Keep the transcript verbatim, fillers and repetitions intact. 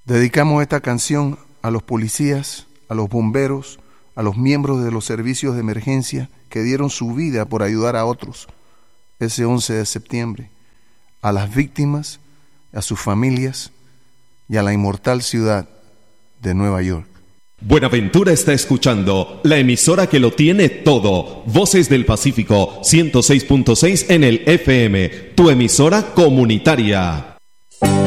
Dedicamos esta canción a los policías, a los bomberos, a los miembros de los servicios de emergencia que dieron su vida por ayudar a otros ese once de septiembre, a las víctimas, a sus familias y a la inmortal ciudad de Nueva York. Buenaventura está escuchando la emisora que lo tiene todo. Voces del Pacífico, ciento seis punto seis en el F M, tu emisora comunitaria.